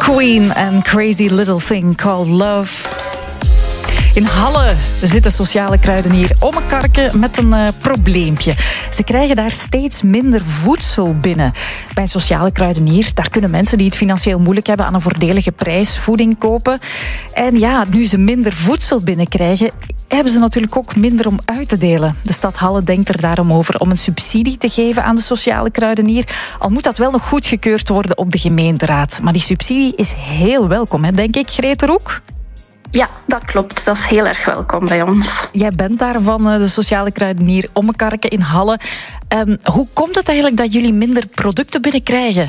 Queen en Crazy Little Thing Called Love. In Halle zit een sociale kruidenier Ommekarke met een probleempje. Ze krijgen daar steeds minder voedsel binnen. Bij een sociale kruidenier, daar kunnen mensen die het financieel moeilijk hebben aan een voordelige prijs voeding kopen. En ja, nu ze minder voedsel binnenkrijgen, hebben ze natuurlijk ook minder om uit te delen. De stad Halle denkt er daarom over om een subsidie te geven aan de sociale kruidenier. Al moet dat wel nog goedgekeurd worden op de gemeenteraad. Maar die subsidie is heel welkom, hè, denk ik, Grete Roek? Ja, dat klopt. Dat is heel erg welkom bij ons. Jij bent daar van de sociale kruidenier Ommekarke in Halle. Hoe komt het eigenlijk dat jullie minder producten binnenkrijgen?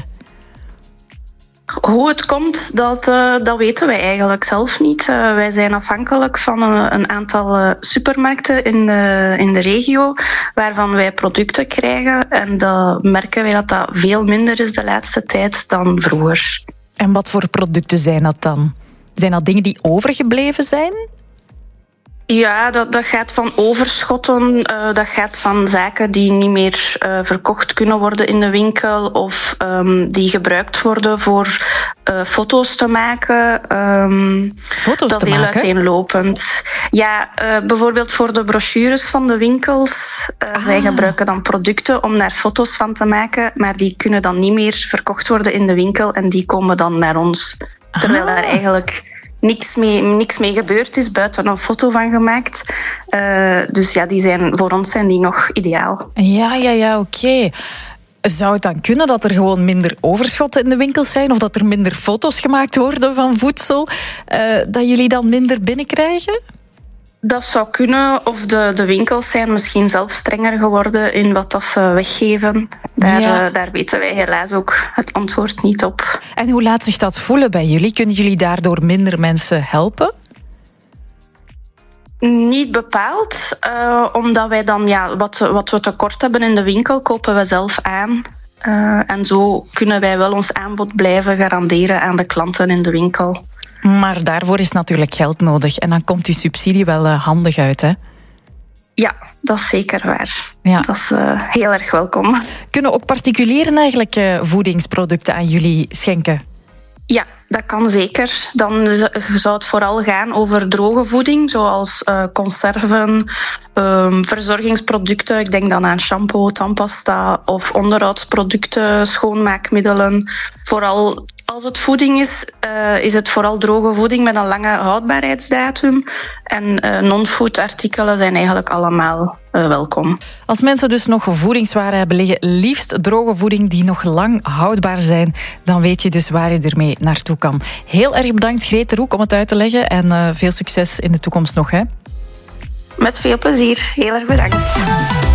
Hoe het komt, dat weten wij eigenlijk zelf niet. Wij zijn afhankelijk van een aantal supermarkten in de regio waarvan wij producten krijgen. En dan merken wij dat dat veel minder is de laatste tijd dan vroeger. En wat voor producten zijn dat dan? Zijn dat dingen die overgebleven zijn? Ja, dat gaat van overschotten, dat gaat van zaken die niet meer verkocht kunnen worden in de winkel of die gebruikt worden voor foto's te maken. Foto's dat is heel uiteenlopend. Ja, bijvoorbeeld voor de brochures van de winkels. Zij gebruiken dan producten om daar foto's van te maken, maar die kunnen dan niet meer verkocht worden in de winkel en die komen dan naar ons. Terwijl daar eigenlijk niks mee gebeurd is, buiten een foto van gemaakt. Dus ja, voor ons zijn die nog ideaal. Ja, oké. Zou het dan kunnen dat er gewoon minder overschotten in de winkels zijn of dat er minder foto's gemaakt worden van voedsel, dat jullie dan minder binnenkrijgen? Dat zou kunnen, of de winkels zijn misschien zelf strenger geworden in wat dat ze weggeven. Daar weten wij helaas ook het antwoord niet op. En hoe laat zich dat voelen bij jullie? Kunnen jullie daardoor minder mensen helpen? Niet bepaald, omdat wij dan wat we tekort hebben in de winkel, kopen we zelf aan. En zo kunnen wij wel ons aanbod blijven garanderen aan de klanten in de winkel. Maar daarvoor is natuurlijk geld nodig. En dan komt die subsidie wel handig uit, hè? Ja, dat is zeker waar. Ja. Dat is heel erg welkom. Kunnen ook particulieren eigenlijk voedingsproducten aan jullie schenken? Ja, dat kan zeker. Dan zou het vooral gaan over droge voeding, zoals conserven, verzorgingsproducten. Ik denk dan aan shampoo, tandpasta of onderhoudsproducten, schoonmaakmiddelen. Vooral als het voeding is het vooral droge voeding met een lange houdbaarheidsdatum. En non-food artikelen zijn eigenlijk allemaal welkom. Als mensen dus nog voedingswaren hebben liggen, liefst droge voeding die nog lang houdbaar zijn, dan weet je dus waar je ermee naartoe kan. Heel erg bedankt, Grete Roek, om het uit te leggen. En veel succes in de toekomst nog, hè? Met veel plezier. Heel erg bedankt.